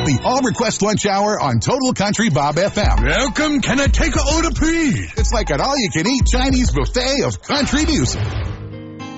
the All Request Lunch Hour on Total Country Bob FM. Welcome, can I take a order, please? It's like an all-you-can-eat Chinese buffet of country music.